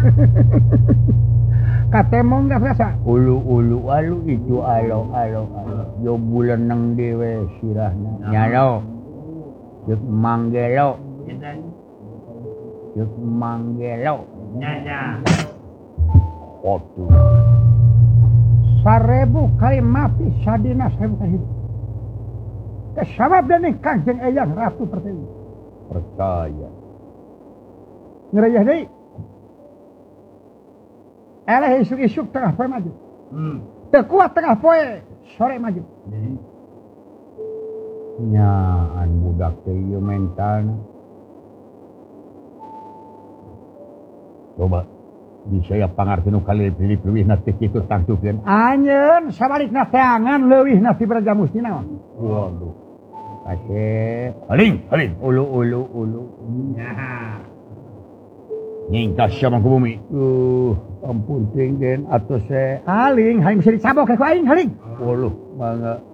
Katemong nggak biasa. Ulu alu itu alo. Yo bulan nang dewe sirahna. Nyalo. Cek manggelo. Cek manggelo. Nyanya. Waduh. 1000 kali mapi sadina 1000 kali. Kesabab dening Kangjeng Eyang Ratu Pertiwi. Percaya. Ngerayah deui. Eleh isuk-isuk tengah poe maju. Teu kuat tengah poe sore maju. Nyaan budak teh ieu mentalna. Coba bisa ya pangarti nu kali pilih-pilihna teh kitu tangtukeun. Anjeun sabalikna teangan leuwihna ti Brajamusti naon. Waduh. Kasih. Haling. Ulu. Ya. Nyingkas sama ke bumi. Ampun tinggen atau se. Haling bisa dicabok ku aing haling. Waduh, mangga.